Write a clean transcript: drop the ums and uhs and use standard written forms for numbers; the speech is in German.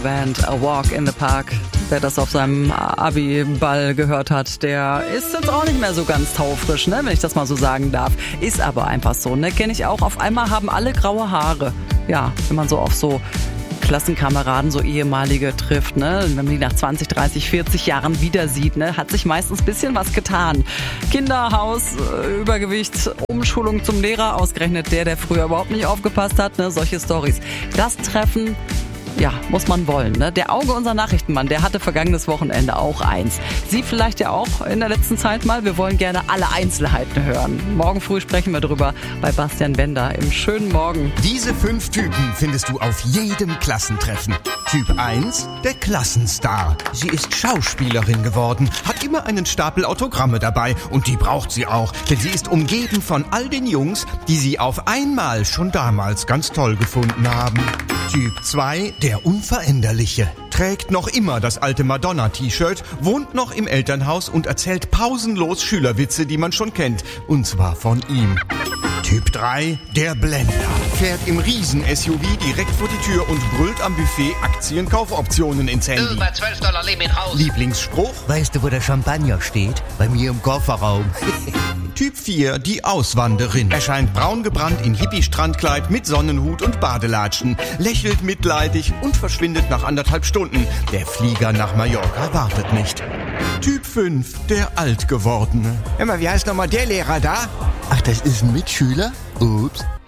Band A Walk in the Park. Wer das auf seinem Abi-Ball gehört hat, der ist jetzt auch nicht mehr so ganz taufrisch, ne, wenn ich das mal so sagen darf. Ist aber einfach so, ne, kenne ich auch. Auf einmal haben alle graue Haare. Ja, wenn man so auf so Klassenkameraden, so ehemalige trifft, ne, wenn man die nach 20, 30, 40 Jahren wieder sieht, ne, hat sich meistens ein bisschen was getan. Kinderhaus, Übergewicht, Umschulung zum Lehrer, ausgerechnet der früher überhaupt nicht aufgepasst hat, ne, solche Storys. Das Treffen, ja, muss man wollen, ne? Der Auge, unser Nachrichtenmann, der hatte vergangenes Wochenende auch eins. Sie vielleicht ja auch in der letzten Zeit mal. Wir wollen gerne alle Einzelheiten hören. Morgen früh sprechen wir drüber bei Bastian Bender im schönen Morgen. Diese 5 Typen findest du auf jedem Klassentreffen. Typ 1, der Klassenstar. Sie ist Schauspielerin geworden, hat immer einen Stapel Autogramme dabei und die braucht sie auch, denn sie ist umgeben von all den Jungs, die sie auf einmal schon damals ganz toll gefunden haben. Typ 2, der Unveränderliche. Trägt noch immer das alte Madonna-T-Shirt, wohnt noch im Elternhaus und erzählt pausenlos Schülerwitze, die man schon kennt. Und zwar von ihm. Typ 3, der Blender. Fährt im Riesen-SUV direkt vor die Tür und brüllt am Buffet Aktienkaufoptionen ins Handy. Über $12 Limit raus. Lieblingsspruch? Weißt du, wo der Champagner steht? Bei mir im Kofferraum. Typ 4, die Auswanderin. Erscheint braun gebrannt in Hippie-Strandkleid mit Sonnenhut und Badelatschen, lächelt mitleidig und verschwindet nach 1,5 Stunden. Der Flieger nach Mallorca wartet nicht. Typ 5, der Altgewordene. Hör mal, wie heißt nochmal der Lehrer da? Ach, das ist ein Mitschüler? Ups.